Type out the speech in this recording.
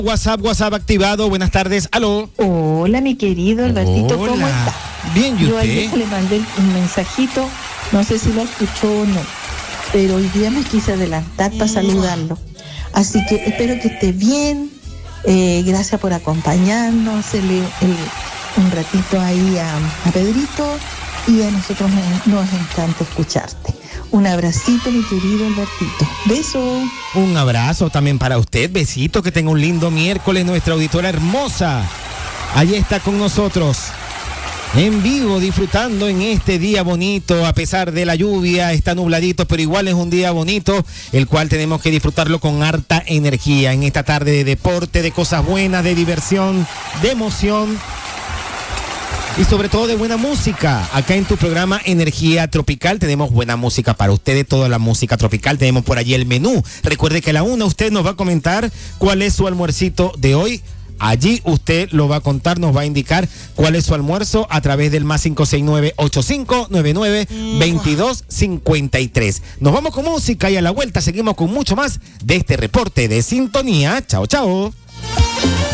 WhatsApp activado. Buenas tardes. Aló. Hola, mi querido Albertito, Hola. ¿cómo está? Bien, ¿y Yo usted? ayer le mandé un mensajito, no sé si lo escuchó o no, pero hoy día me quise adelantar para saludarlo. Así que espero que esté bien. Gracias por acompañarnos, hacerle un ratito ahí a Pedrito, y a nosotros nos encanta escucharte. Un abracito, mi querido Albertito. Beso. Un abrazo también para usted. Besito, que tenga un lindo miércoles. Nuestra auditora hermosa, allí está con nosotros en vivo, disfrutando en este día bonito. A pesar de la lluvia, está nubladito, pero igual es un día bonito, el cual tenemos que disfrutarlo con harta energía en esta tarde de deporte, de cosas buenas, de diversión, de emoción y sobre todo de buena música. Acá en tu programa Energía Tropical tenemos buena música para ustedes, toda la música tropical. Tenemos por allí el menú. Recuerde que a la 1 usted nos va a comentar cuál es su almuercito de hoy. Allí usted lo va a contar, nos va a indicar cuál es su almuerzo a través del más 569-8599-2253. Nos vamos con música y a la vuelta seguimos con mucho más de este reporte de sintonía. Chao, chao.